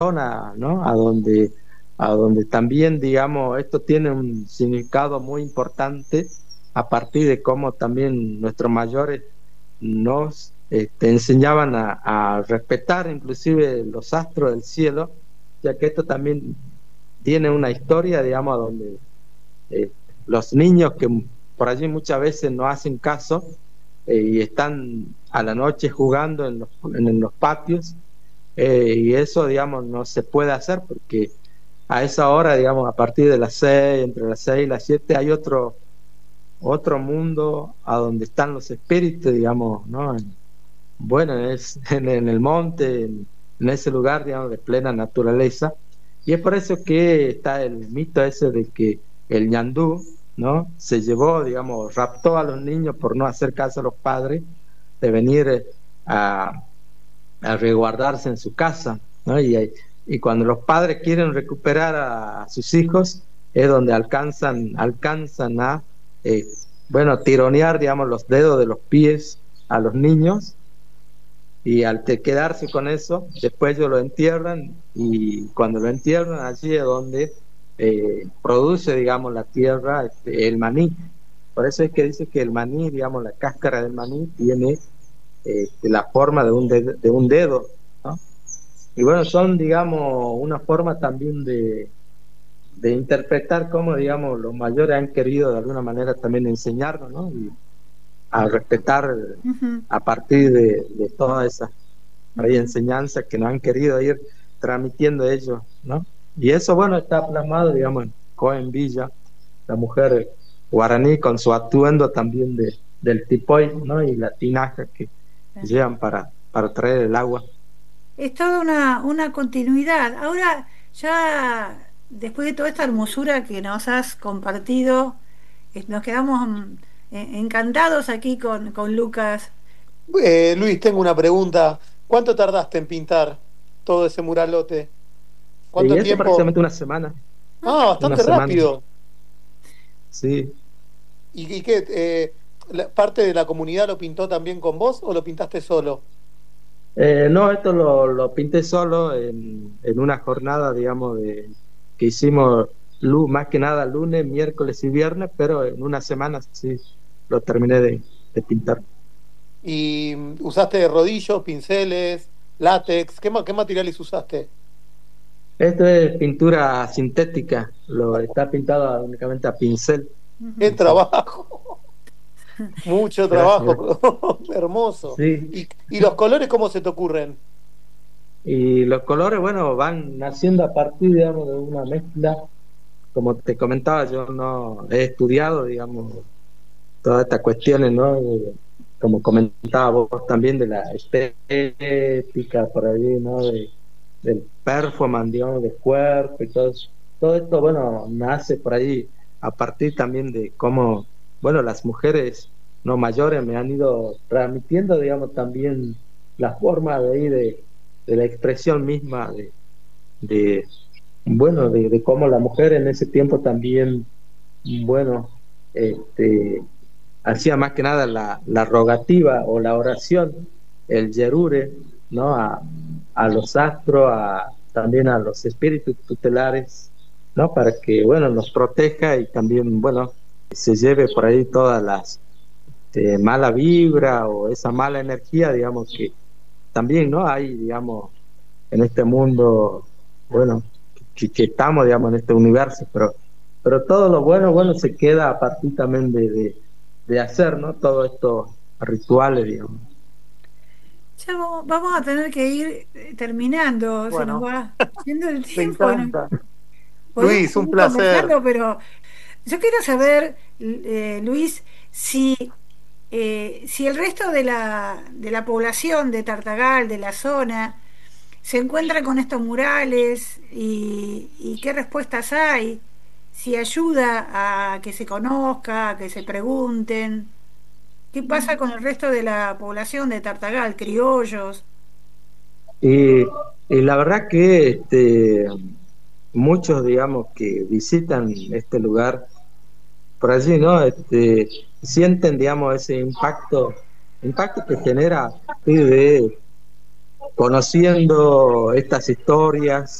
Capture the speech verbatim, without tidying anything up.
zona, ¿no? A donde, a donde también, digamos, esto tiene un significado muy importante a partir de cómo también nuestros mayores nos este, enseñaban a, a respetar inclusive los astros del cielo, ya que esto también tiene una historia, digamos, donde eh, los niños que por allí muchas veces no hacen caso eh, y están a la noche jugando en los, en los patios, eh, y eso, digamos, no se puede hacer porque a esa hora, digamos, a partir de las seis, entre las seis y las siete, hay otro, otro mundo a donde están los espíritus, digamos, ¿no? En, bueno, es en, en el monte, en, en ese lugar, digamos, de plena naturaleza. Y es por eso que está el mito ese de que el ñandú, ¿no? Se llevó, digamos, raptó a los niños por no hacer caso a los padres, de venir a, a resguardarse en su casa, ¿no? Y, y cuando los padres quieren recuperar a, a sus hijos, es donde alcanzan, alcanzan a, eh, bueno, tironear, digamos, los dedos de los pies a los niños, y al te quedarse con eso, después ellos lo entierran, y cuando lo entierran, allí es donde eh, produce, digamos, la tierra este, el maní. Por eso es que dice que el maní, digamos, la cáscara del maní tiene eh, la forma de un, de, de un dedo, ¿no? Y bueno, son, digamos, una forma también de, de interpretar cómo, digamos, los mayores han querido de alguna manera también enseñarnos, ¿no? Y a respetar Ujú. a partir de, de todas esas hay enseñanzas que nos han querido ir transmitiendo ellos, ¿no? Y eso, bueno, está plasmado, digamos, en Cohen Villa, la mujer guaraní con su atuendo también de, del tipoy, ¿no? Y la tinaja que llevan para, para traer el agua. Es toda una, una continuidad. Ahora, ya después de toda esta hermosura que nos has compartido, eh, nos quedamos mm, e- encantados aquí con, con Lucas. Eh, Luis, tengo una pregunta. ¿Cuánto tardaste en pintar todo ese muralote? Y ¿Cuánto esto tiempo? prácticamente una semana, Ah, una bastante semana, rápido. sí. ¿Y, y qué? Eh, la- ¿parte de la comunidad lo pintó también con vos o lo pintaste solo? Eh, no, esto lo, lo pinté solo en, en una jornada, digamos, de, que hicimos lu- más que nada lunes, miércoles y viernes, pero en una semana sí lo terminé de, de pintar. ¿Y mm, usaste rodillos, pinceles, látex? ¿Qué, ma- qué materiales usaste? Esto es pintura sintética, lo está pintado únicamente a pincel. ¡Qué Ujú. Así. trabajo! Mucho Gracias, gracias. trabajo. Hermoso. Sí, ¿Y, y los colores cómo se te ocurren? y los colores, bueno, van naciendo a partir, digamos, de una mezcla. Como te comentaba, yo no he estudiado, digamos, todas estas cuestiones, ¿no? De- como comentaba vos también, de la estética por ahí, ¿no? De, del performance, digamos, del cuerpo y todo eso. Todo esto, bueno, nace por ahí a partir también de cómo, bueno, las mujeres no mayores me han ido transmitiendo, digamos, también la forma de ahí de, de la expresión misma de, de bueno, de, de cómo la mujer en ese tiempo también, bueno, este, hacía más que nada la, la rogativa o la oración, el yerure, ¿no? A, a los astros, a, también a los espíritus tutelares, ¿no? Para que, bueno, nos proteja y también, bueno, se lleve por ahí todas las eh, mala vibra o esa mala energía, digamos, que también, ¿no? Hay, digamos, en este mundo, bueno, que, que estamos, digamos, en este universo, pero, pero todo lo bueno, bueno, se queda a partir también de, de, de hacer, ¿no? Todos estos rituales, digamos. Ya vamos, vamos a tener que ir eh, terminando, se nos Bueno, va yendo el me tiempo. ¿No? encanta. Podemos Luis, un seguir placer. conversando, pero yo quiero saber, eh, Luis, si, eh, si el resto de la, de la población de Tartagal, de la zona, se encuentra con estos murales y, y qué respuestas hay, si ayuda a que se conozca, a que se pregunten, qué pasa con el resto de la población de Tartagal, criollos. Y, y la verdad que este, muchos, digamos, que visitan este lugar por allí, ¿no? Este, sienten, digamos, ese impacto, impacto que genera a partir de conociendo estas historias